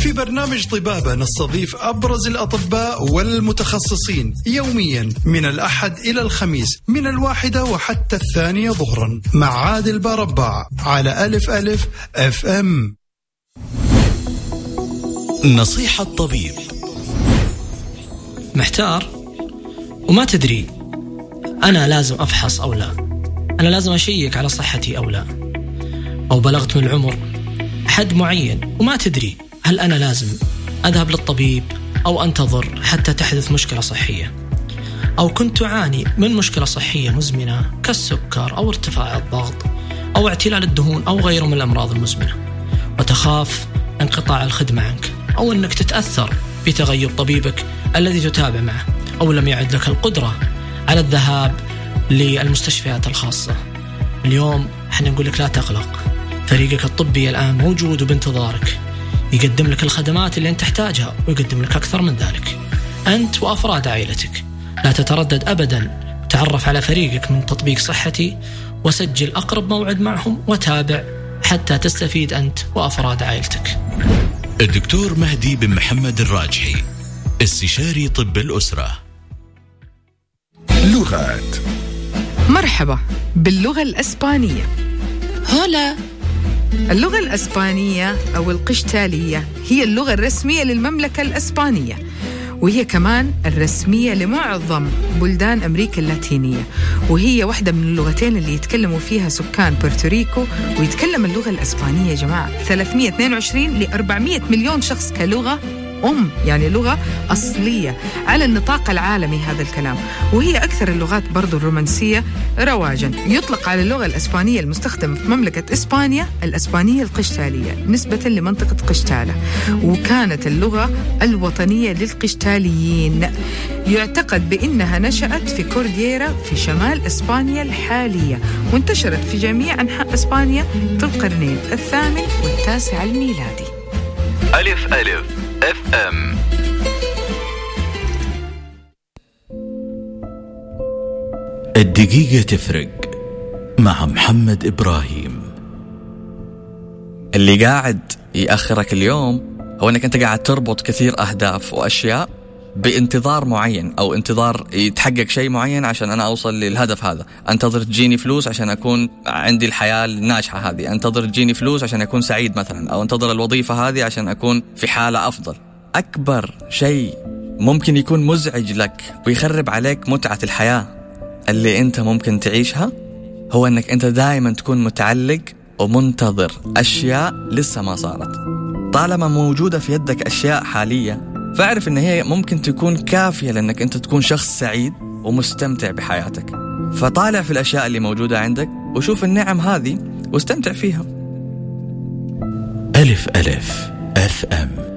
في برنامج طبابة نستضيف أبرز الأطباء والمتخصصين يوميا من الأحد إلى الخميس من 1 وحتى 2 ظهرا مع عادل باربع على ألف FM. نصيحة طبيب. محتار وما تدري أنا لازم أفحص أو لا، أنا لازم أشيك على صحتي أو لا، أو بلغت من العمر حد معين وما تدري هل أنا لازم أذهب للطبيب أو أنتظر حتى تحدث مشكلة صحية، أو كنت تعاني من مشكلة صحية مزمنة كالسكر أو ارتفاع الضغط أو اعتلال الدهون أو غيره من الأمراض المزمنة، وتخاف انقطاع الخدمة عنك أو أنك تتأثر بتغيب طبيبك الذي تتابع معه، أو لم يعد لك القدرة على الذهاب للمستشفيات الخاصة. اليوم احنا نقول لك لا تقلق، فريقك الطبي الآن موجود وبانتظارك، يقدم لك الخدمات اللي أنت تحتاجها ويقدم لك أكثر من ذلك، أنت وأفراد عائلتك. لا تتردد أبدا، تعرف على فريقك من تطبيق صحتي وسجل أقرب موعد معهم وتابع حتى تستفيد أنت وأفراد عائلتك. الدكتور مهدي بن محمد الراجحي، استشاري طب الأسرة. لغات. مرحبا باللغة الأسبانية. هولا. اللغة الأسبانية أو القشتالية هي اللغة الرسمية للمملكة الأسبانية، وهي كمان الرسمية لمعظم بلدان أمريكا اللاتينية، وهي واحدة من اللغتين اللي يتكلموا فيها سكان بورتوريكو. ويتكلم اللغة الأسبانية يا جماعة 322 ل 400 مليون شخص كلغة يعني لغة أصلية على النطاق العالمي هذا الكلام، وهي أكثر اللغات برضو الرومانسية رواجا. يطلق على اللغة الأسبانية المستخدمة في مملكة إسبانيا الأسبانية القشتالية نسبة لمنطقة قشتالة، وكانت اللغة الوطنية للقشتاليين. يعتقد بأنها نشأت في كورديرا في شمال إسبانيا الحالية، وانتشرت في جميع أنحاء إسبانيا في القرنين 8 و9 الميلادي. ألف FM. الدقيقة تفرق مع محمد إبراهيم. اللي قاعد يأخرك اليوم هو أنك أنت قاعد تربط كثير أهداف وأشياء بانتظار معين، أو انتظار يتحقق شيء معين عشان أنا أوصل للهدف هذا. أنتظر تجيني فلوس عشان أكون عندي الحياة الناجحة هذه، أنتظر تجيني فلوس عشان أكون سعيد مثلا، أو أنتظر الوظيفة هذه عشان أكون في حالة أفضل. أكبر شيء ممكن يكون مزعج لك ويخرب عليك متعة الحياة اللي أنت ممكن تعيشها هو أنك أنت دائما تكون متعلق ومنتظر أشياء لسه ما صارت. طالما موجودة في يدك أشياء حالية فاعرف أن هي ممكن تكون كافية لأنك أنت تكون شخص سعيد ومستمتع بحياتك. فطالع في الأشياء اللي موجودة عندك وشوف النعم هذه واستمتع فيها. ألف FM.